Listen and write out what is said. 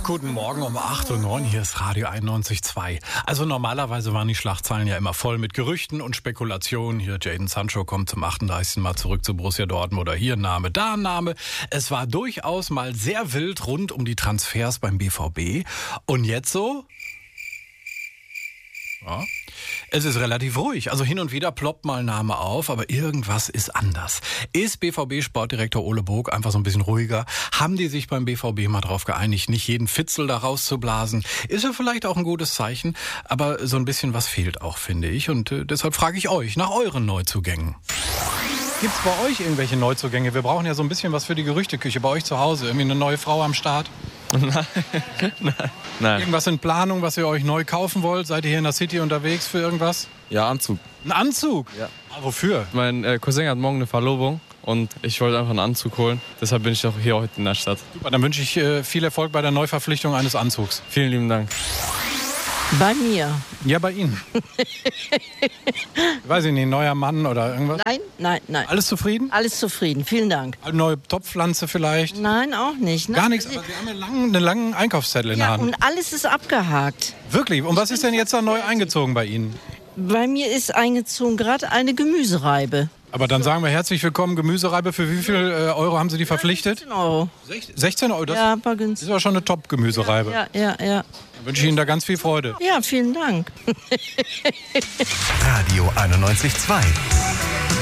Guten Morgen um 8.09 Uhr, hier ist Radio 91.2. Also normalerweise waren die Schlagzeilen ja immer voll mit Gerüchten und Spekulationen. Hier Jadon Sancho kommt zum 38. Mal zurück zu Borussia Dortmund oder hier ein Name, da ein Name. Es war durchaus mal sehr wild rund um die Transfers beim BVB. Und jetzt so? Ja. Es ist relativ ruhig, also hin und wieder ploppt mal ein Name auf, aber irgendwas ist anders. Ist BVB-Sportdirektor Ole Bog einfach so ein bisschen ruhiger? Haben die sich beim BVB mal drauf geeinigt, nicht jeden Fitzel da rauszublasen? Ist ja vielleicht auch ein gutes Zeichen, aber so ein bisschen was fehlt auch, finde ich. Und deshalb frage ich euch nach euren Neuzugängen. Gibt's bei euch irgendwelche Neuzugänge? Wir brauchen ja so ein bisschen was für die Gerüchteküche bei euch zu Hause. Irgendwie eine neue Frau am Start? Nein. Irgendwas in Planung, was ihr euch neu kaufen wollt? Seid ihr hier in der City unterwegs für irgendwas? Ja, Anzug. Ein Anzug? Ja. Ah, wofür? Mein Cousin hat morgen eine Verlobung und ich wollte einfach einen Anzug holen. Deshalb bin ich auch hier heute in der Stadt. Super, dann wünsche ich viel Erfolg bei der Neuverpflichtung eines Anzugs. Vielen lieben Dank. Bei mir. Ja, bei Ihnen. Weiß ich nicht, neuer Mann oder irgendwas? Nein. Alles zufrieden? Alles zufrieden, vielen Dank. Eine neue Topfpflanze vielleicht? Nein, auch nicht. Gar nichts, aber Sie haben einen langen Einkaufszettel in der Hand. Und alles ist abgehakt. Wirklich? Und was ist denn jetzt da neu eingezogen bei Ihnen? Bei mir ist eingezogen gerade eine Gemüsereibe. Aber dann sagen wir herzlich willkommen, Gemüsereibe. Für wie viel Euro haben Sie die verpflichtet? 16 Euro. 16 Euro? Das Ja, war günstig. ist aber schon eine Top-Gemüsereibe. Ja. Dann wünsche ich Ihnen da ganz viel Freude. Ja, vielen Dank. Radio 91.2.